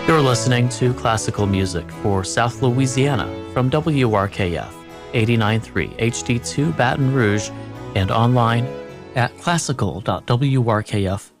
You're listening to classical music for South Louisiana from WRKF 89.3 HD2 Baton Rouge and online at classical.wrkf.org.